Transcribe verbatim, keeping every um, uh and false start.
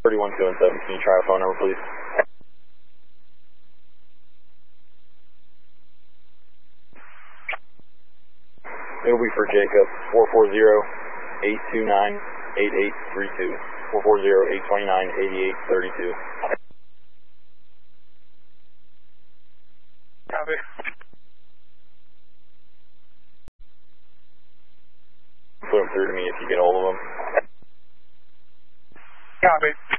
thirty-one two seven, can you try a phone number, please? It'll be for Jacob, four four zero, eight two nine, eight eight three two. four four zero, eight two nine, eight eight three two. Copy. Put them through to me if you get hold of them. Copy.